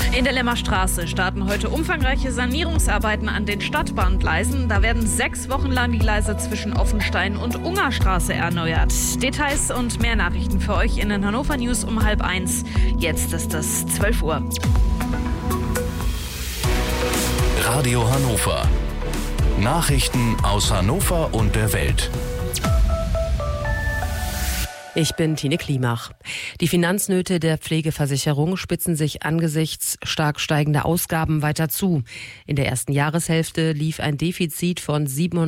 In der Lemmerstraße starten heute umfangreiche Sanierungsarbeiten an den Stadtbahngleisen. Da werden 6 Wochen lang die Gleise zwischen Offenstein und Ungerstraße erneuert. Details und mehr Nachrichten für euch in den Hannover News um 12:30. Jetzt ist es 12 Uhr. Radio Hannover. Nachrichten aus Hannover und der Welt. Ich bin Tine Klimach. Die Finanznöte der Pflegeversicherung spitzen sich angesichts stark steigender Ausgaben weiter zu. In der ersten Jahreshälfte lief ein Defizit von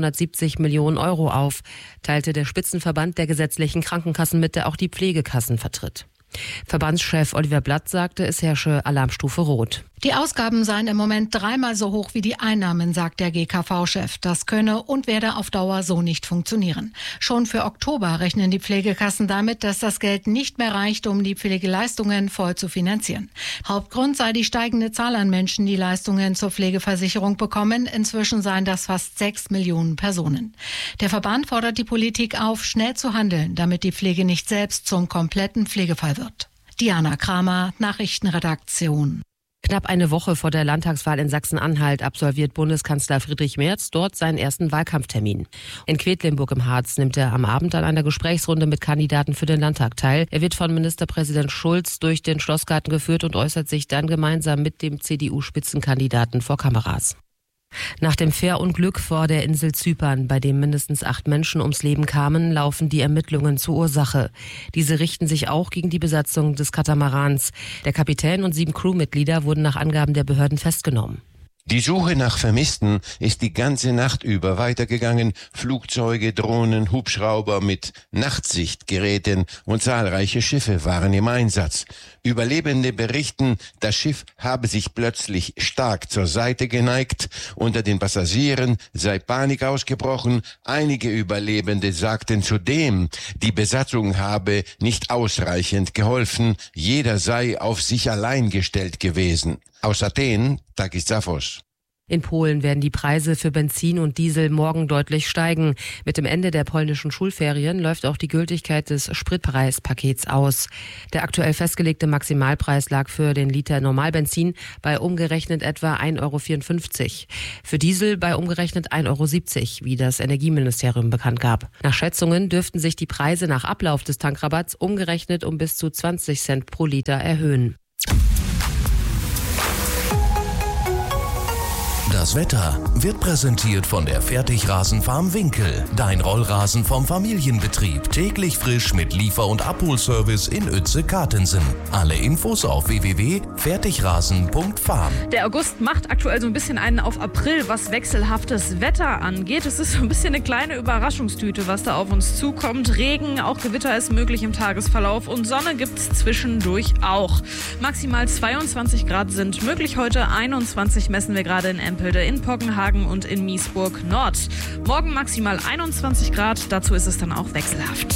770 Millionen Euro auf, teilte der Spitzenverband der gesetzlichen Krankenkassen mit, der auch die Pflegekassen vertritt. Verbandschef Oliver Blatt sagte, es herrsche Alarmstufe Rot. Die Ausgaben seien im Moment 3-mal so hoch wie die Einnahmen, sagt der GKV-Chef. Das könne und werde auf Dauer so nicht funktionieren. Schon für Oktober rechnen die Pflegekassen damit, dass das Geld nicht mehr reicht, um die Pflegeleistungen voll zu finanzieren. Hauptgrund sei die steigende Zahl an Menschen, die Leistungen zur Pflegeversicherung bekommen. Inzwischen seien das fast 6 Millionen Personen. Der Verband fordert die Politik auf, schnell zu handeln, damit die Pflege nicht selbst zum kompletten Pflegefall wird. Diana Kramer, Nachrichtenredaktion. Knapp eine Woche vor der Landtagswahl in Sachsen-Anhalt absolviert Bundeskanzler Friedrich Merz dort seinen ersten Wahlkampftermin. In Quedlinburg im Harz nimmt er am Abend an einer Gesprächsrunde mit Kandidaten für den Landtag teil. Er wird von Ministerpräsident Schulz durch den Schlossgarten geführt und äußert sich dann gemeinsam mit dem CDU-Spitzenkandidaten vor Kameras. Nach dem Fährunglück vor der Insel Zypern, bei dem mindestens 8 Menschen ums Leben kamen, laufen die Ermittlungen zur Ursache. Diese richten sich auch gegen die Besatzung des Katamarans. Der Kapitän und 7 Crewmitglieder wurden nach Angaben der Behörden festgenommen. Die Suche nach Vermissten ist die ganze Nacht über weitergegangen. Flugzeuge, Drohnen, Hubschrauber mit Nachtsichtgeräten und zahlreiche Schiffe waren im Einsatz. Überlebende berichten, das Schiff habe sich plötzlich stark zur Seite geneigt. Unter den Passagieren sei Panik ausgebrochen. Einige Überlebende sagten zudem, die Besatzung habe nicht ausreichend geholfen. Jeder sei auf sich allein gestellt gewesen. Aus Athen, Takis Zaphos. In Polen werden die Preise für Benzin und Diesel morgen deutlich steigen. Mit dem Ende der polnischen Schulferien läuft auch die Gültigkeit des Spritpreispakets aus. Der aktuell festgelegte Maximalpreis lag für den Liter Normalbenzin bei umgerechnet etwa 1,54 €. Für Diesel bei umgerechnet 1,70 €, wie das Energieministerium bekannt gab. Nach Schätzungen dürften sich die Preise nach Ablauf des Tankrabatts umgerechnet um bis zu 20 Cent pro Liter erhöhen. Das Wetter wird präsentiert von der Fertigrasenfarm Winkel. Dein Rollrasen vom Familienbetrieb. Täglich frisch mit Liefer- und Abholservice in Uetze-Kartensen. Alle Infos auf www.fertigrasen.farm. Der August macht aktuell so ein bisschen einen auf April, was wechselhaftes Wetter angeht. Es ist so ein bisschen eine kleine Überraschungstüte, was da auf uns zukommt. Regen, auch Gewitter ist möglich im Tagesverlauf und Sonne gibt's zwischendurch auch. Maximal 22 Grad sind möglich heute. 21 messen wir gerade in Empelde, in Poggenhagen und in Miesburg Nord. Morgen maximal 21 Grad, dazu ist es dann auch wechselhaft.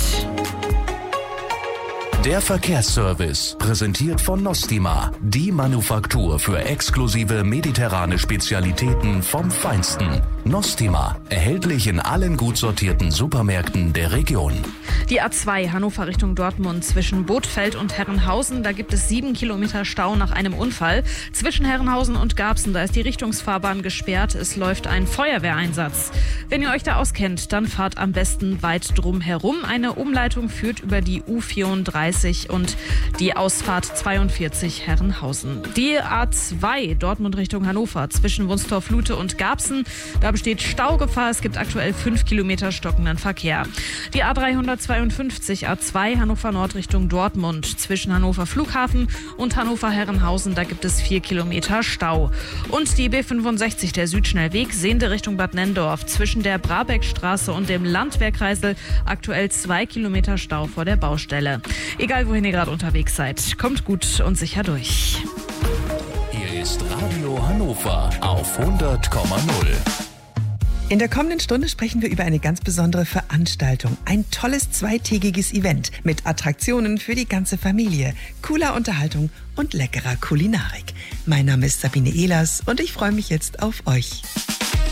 Der Verkehrsservice, präsentiert von Nostima, die Manufaktur für exklusive mediterrane Spezialitäten vom Feinsten. Nostima, erhältlich in allen gut sortierten Supermärkten der Region. Die A2 Hannover Richtung Dortmund zwischen Bothfeld und Herrenhausen, da gibt es 7 Kilometer Stau nach einem Unfall. Zwischen Herrenhausen und Garbsen, da ist die Richtungsfahrbahn gesperrt. Es läuft ein Feuerwehreinsatz. Wenn ihr euch da auskennt, dann fahrt am besten weit drum herum. Eine Umleitung führt über die U34 und die Ausfahrt 42 Herrenhausen. Die A2 Dortmund Richtung Hannover zwischen Wunstorf-Lute und Garbsen, da besteht Staugefahr. Es gibt aktuell 5 Kilometer stockenden Verkehr. Die A352 A2 Hannover Nord Richtung Dortmund zwischen Hannover Flughafen und Hannover Herrenhausen, da gibt es 4 Kilometer Stau. Und die B65 der Südschnellweg Sehnde Richtung Bad Nenndorf zwischen der Brabeckstraße und dem Landwehrkreisel, aktuell 2 Kilometer Stau vor der Baustelle. Egal wohin ihr gerade unterwegs seid, kommt gut und sicher durch. Hier ist Radio Hannover auf 100,0. In der kommenden Stunde sprechen wir über eine ganz besondere Veranstaltung. Ein tolles 2-tägiges Event mit Attraktionen für die ganze Familie, cooler Unterhaltung und leckerer Kulinarik. Mein Name ist Sabine Ehlers und ich freue mich jetzt auf euch.